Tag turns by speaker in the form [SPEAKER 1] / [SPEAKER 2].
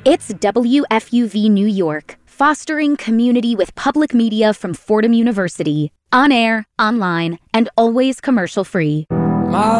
[SPEAKER 1] It's WFUV New York, fostering community with public media from Fordham University. On air, online, and always commercial-free.